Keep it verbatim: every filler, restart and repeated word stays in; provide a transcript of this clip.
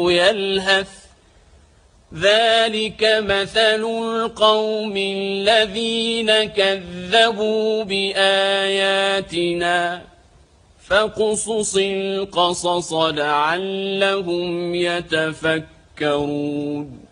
يلهث ذلك مثل القوم الذين كذبوا بآياتنا فاقصص القصص لعلهم يتفكرون